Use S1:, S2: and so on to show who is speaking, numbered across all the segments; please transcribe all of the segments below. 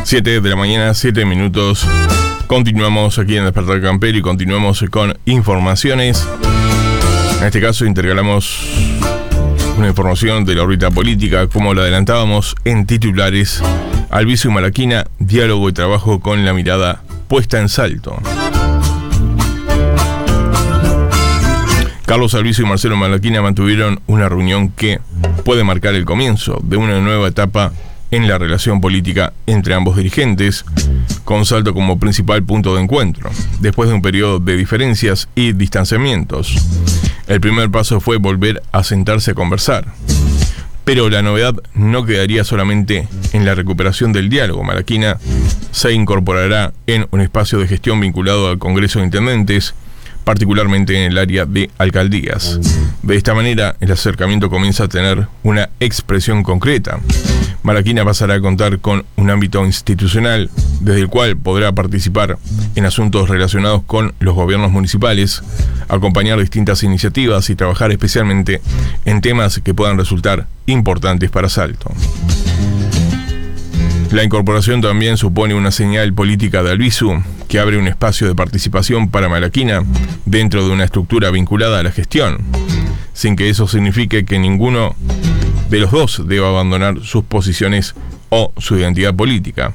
S1: 7 de la mañana, 7 minutos. Continuamos aquí en Despertar Campero y continuamos con informaciones. En este caso intercalamos una información de la órbita política, como lo adelantábamos en titulares. Albizu y Malaquina, diálogo y trabajo con la mirada puesta en Salto. Carlos Albizu y Marcelo Malaquina mantuvieron una reunión que puede marcar el comienzo de una nueva etapa en la relación política entre ambos dirigentes, con Salto como principal punto de encuentro, después de un periodo de diferencias y distanciamientos. El primer paso fue volver a sentarse a conversar. Pero la novedad no quedaría solamente en la recuperación del diálogo. Malaquina se incorporará en un espacio de gestión vinculado al Congreso de Intendentes, particularmente en el área de alcaldías. De esta manera, el acercamiento comienza a tener una expresión concreta. Malaquina pasará a contar con un ámbito institucional desde el cual podrá participar en asuntos relacionados con los gobiernos municipales, acompañar distintas iniciativas y trabajar especialmente en temas que puedan resultar importantes para Salto. La incorporación también supone una señal política de Albizu, que abre un espacio de participación para Malaquina dentro de una estructura vinculada a la gestión, sin que eso signifique que ninguno de los dos deba abandonar sus posiciones o su identidad política.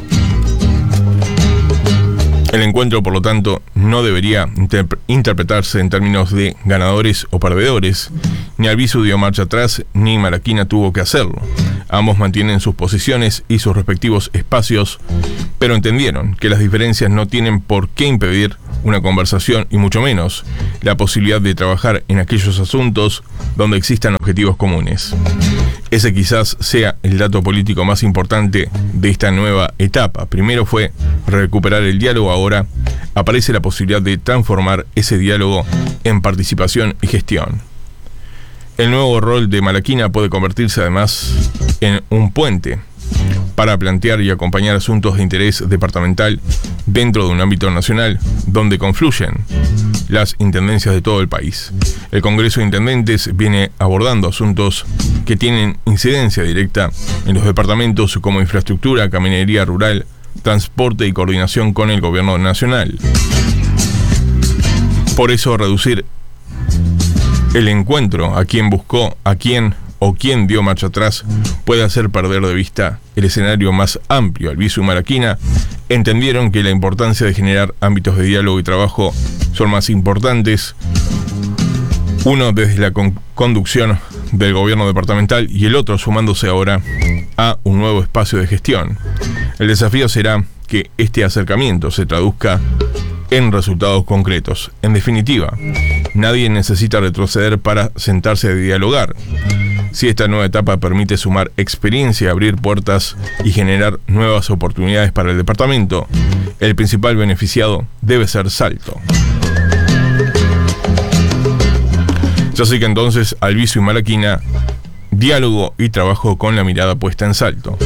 S1: El encuentro, por lo tanto, no debería interpretarse en términos de ganadores o perdedores. Ni Albizu dio marcha atrás, ni Malaquina tuvo que hacerlo. Ambos mantienen sus posiciones y sus respectivos espacios, pero entendieron que las diferencias no tienen por qué impedir una conversación y mucho menos la posibilidad de trabajar en aquellos asuntos donde existan objetivos comunes. Ese quizás sea el dato político más importante de esta nueva etapa. Primero fue recuperar el diálogo, ahora aparece la posibilidad de transformar ese diálogo en participación y gestión. El nuevo rol de Malaquina puede convertirse además en un puente para plantear y acompañar asuntos de interés departamental dentro de un ámbito nacional donde confluyen las intendencias de todo el país. El Congreso de Intendentes viene abordando asuntos que tienen incidencia directa en los departamentos como infraestructura, caminería rural, transporte y coordinación con el gobierno nacional. Por eso, reducir el encuentro a quien buscó, a quien o quien dio marcha atrás puede hacer perder de vista el escenario más amplio. Albizu y Malaquina entendieron que la importancia de generar ámbitos de diálogo y trabajo son más importantes, uno desde la conducción del gobierno departamental y el otro sumándose ahora a un nuevo espacio de gestión. El desafío será que este acercamiento se traduzca en resultados concretos. En definitiva, nadie necesita retroceder para sentarse a dialogar. Si esta nueva etapa permite sumar experiencia, abrir puertas y generar nuevas oportunidades para el departamento, el principal beneficiado debe ser Salto. Ya sé que entonces Albizu y Malaquina, diálogo y trabajo con la mirada puesta en Salto.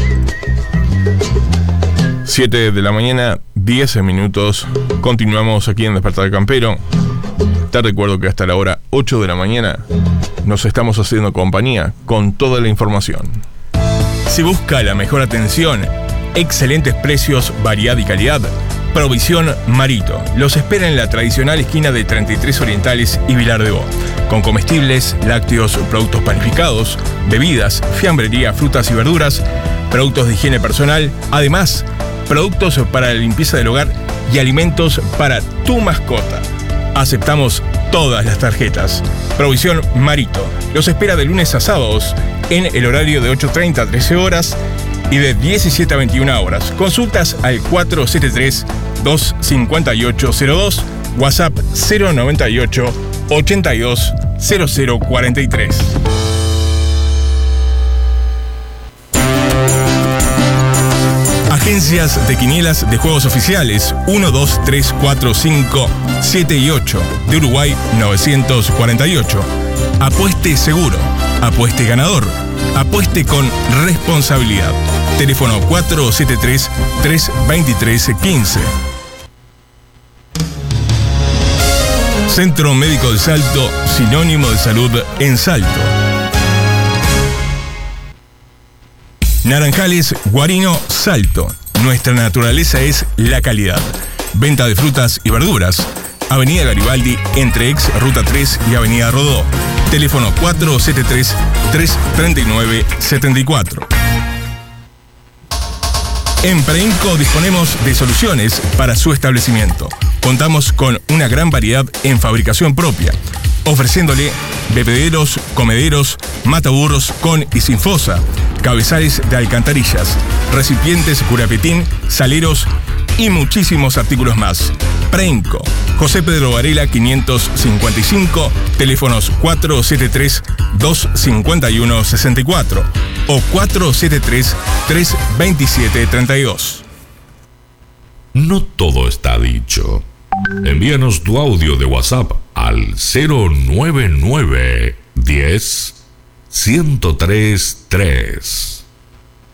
S1: 7 de la mañana, 10 minutos. Continuamos aquí en Despertar Campero. Te recuerdo que hasta la hora 8 de la mañana nos estamos haciendo compañía con toda la información. Si busca la mejor atención, excelentes precios, variedad y calidad, Provisión Marito los espera en la tradicional esquina de 33 Orientales y Vilar de Bo, con comestibles, lácteos, productos panificados, bebidas, fiambrería, frutas y verduras, productos de higiene personal, además productos para la limpieza del hogar y alimentos para tu mascota. Aceptamos todas las tarjetas. Provisión Marito los espera de lunes a sábados en el horario de 8:30 a 13 horas y de 17 a 21 horas. Consultas al 473-25802, WhatsApp 098-820043. Agencias de quinielas de juegos oficiales 1, 2, 3, 4, 5, 7 y 8 de Uruguay 948. Apueste seguro, apueste ganador, apueste con responsabilidad. Teléfono 473-323-15. Centro Médico de Salto, sinónimo de salud en Salto. Naranjales, Guarino, Salto.
S2: Nuestra naturaleza es la calidad. Venta de frutas y verduras. Avenida Garibaldi, entre ex Ruta 3 y Avenida Rodó. Teléfono 473-339-74. En Preinco disponemos de soluciones para su establecimiento. Contamos con una gran variedad en fabricación propia, ofreciéndole bebederos, comederos, mataburros con y sin fosa, cabezales de alcantarillas, recipientes curapetín, saleros y muchísimos artículos más. Preinco, José Pedro Varela 555, teléfonos 473-251-64 o 473-327-32.
S3: No todo está dicho. Envíanos tu audio de WhatsApp al 099 10 1033.